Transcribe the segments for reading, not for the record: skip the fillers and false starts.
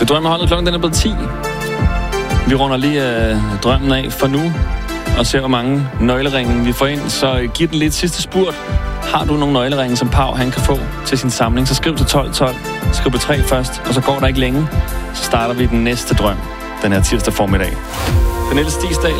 Drømmeholdet, klokken den er blevet 10. Vi runder lige drømmen af for nu, og ser hvor mange nøgleringe vi får ind. Så giv den lidt sidste spurt. Har du nogle nøgleringe, som Pau han kan få til sin samling, så skriv til 1212. Skriv på 3 først, og så går der ikke længe. Så starter vi den næste drøm, den her tirsdag formiddag. Pernille Stigsdal,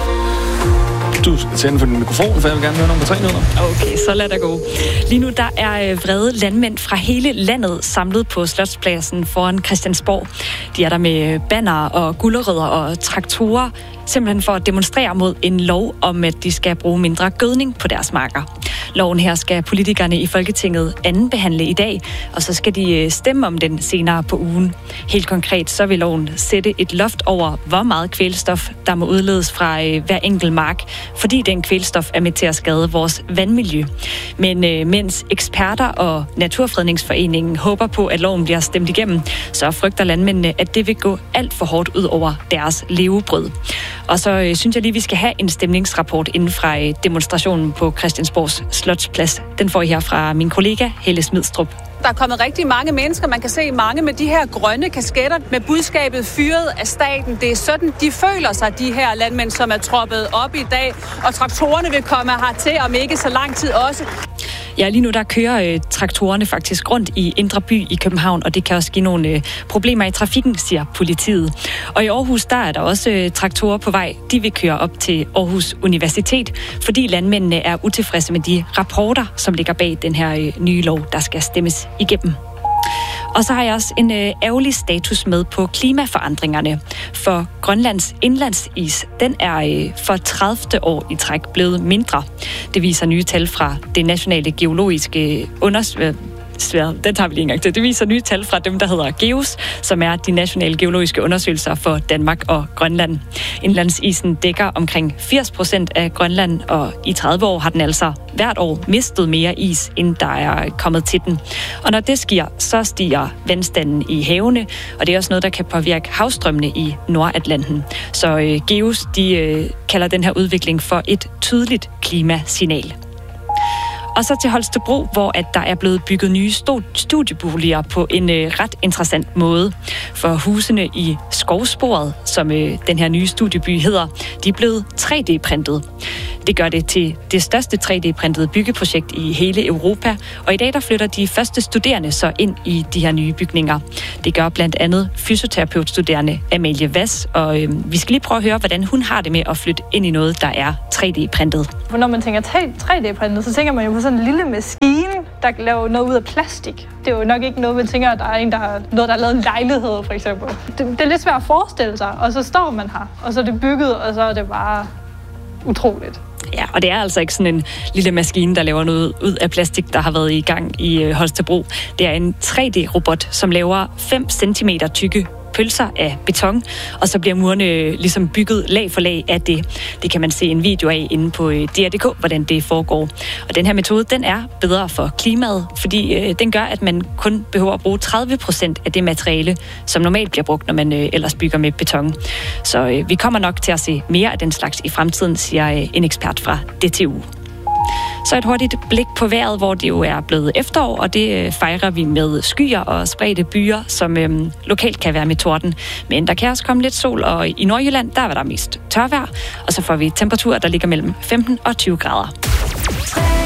du skal tænde for din mikrofon, for jeg vil gerne høre nogle på 3 minutter. Okay, så lad det gå. Lige nu der er vrede landmænd fra hele landet samlet på Slotspladsen foran Christiansborg. De er der med banner og gulerødder og traktorer, simpelthen for at demonstrere mod en lov om, at de skal bruge mindre gødning på deres marker. Loven her skal politikerne i Folketinget andenbehandle i dag, og så skal de stemme om den senere på ugen. Helt konkret så vil loven sætte et loft over, hvor meget kvælstof, der må udledes fra hver enkelt mark, fordi den kvælstof er med til at skade vores vandmiljø. Men mens eksperter og Naturfredningsforeningen håber på, at loven bliver stemt igennem, så frygter landmændene, at det vil gå alt for hårdt ud over deres levebrød. Og så synes jeg lige, vi skal have en stemningsrapport inden fra demonstrationen på Christiansborgs Slotsplads. Den får I her fra min kollega Helle Smidstrup. Der er kommet rigtig mange mennesker. Man kan se mange med de her grønne kasketter med budskabet fyret af staten. Det er sådan, de føler sig, de her landmænd, som er troppet op i dag. Og traktorerne vil komme hertil om ikke så lang tid også. Ja, lige nu der kører traktorerne faktisk rundt i Indre By i København, og det kan også give nogle problemer i trafikken, siger politiet. Og i Aarhus, der er der også traktorer på vej. De vil køre op til Aarhus Universitet, fordi landmændene er utilfredse med de rapporter, som ligger bag den her nye lov, der skal stemmes igennem. Og så har jeg også en ærgerlig status med på klimaforandringerne. For Grønlands indlandsis, den er for 30. år i træk blevet mindre. Det viser nye tal fra det nationale geologiske den tager vi lige en gang til. Det viser nye tal fra dem, der hedder GEOS, som er de nationale geologiske undersøgelser for Danmark og Grønland. Indlandsisen dækker omkring 80% af Grønland, og i 30 år har den altså hvert år mistet mere is, end der er kommet til den. Og når det sker, så stiger vandstanden i havene, og det er også noget, der kan påvirke havstrømmene i Nordatlanten. Så GEOS, de kalder den her udvikling for et tydeligt klimasignal. Og så til Holstebro, hvor at der er blevet bygget nye studieboliger på en ret interessant måde. For husene i Skovsporet, som den her nye studieby hedder, de er blevet 3D-printet. Det gør det til det største 3D-printede byggeprojekt i hele Europa, og i dag der flytter de første studerende så ind i de her nye bygninger. Det gør blandt andet fysioterapeutstuderende Amalie Vass, og vi skal lige prøve at høre, hvordan hun har det med at flytte ind i noget, der er 3D-printet. Når man tænker 3D-printet, så tænker man jo på sådan en lille maskine, der laver noget ud af plastik. Det er jo nok ikke noget, man tænker, at der er en, der har lavet en lejlighed, for eksempel. Det er lidt svært at forestille sig, og så står man her, og så er det bygget, og så er det bare utroligt. Ja, og det er altså ikke sådan en lille maskine, der laver noget ud af plastik, der har været i gang i Holstebro. Det er en 3D-robot, som laver 5 cm tykke pølser af beton, og så bliver murene ligesom bygget lag for lag af det. Det kan man se en video af inde på DR.dk, hvordan det foregår. Og den her metode, den er bedre for klimaet, fordi den gør, at man kun behøver at bruge 30% af det materiale, som normalt bliver brugt, når man ellers bygger med beton. Så vi kommer nok til at se mere af den slags i fremtiden, siger en ekspert fra DTU. Så et hurtigt blik på vejret, hvor det jo er blevet efterår, og det fejrer vi med skyer og spredte byer, som lokalt kan være med torden. Men der kan også komme lidt sol, og i Nordjylland, der var der mest tørvejr, og så får vi temperaturer, der ligger mellem 15 og 20 grader.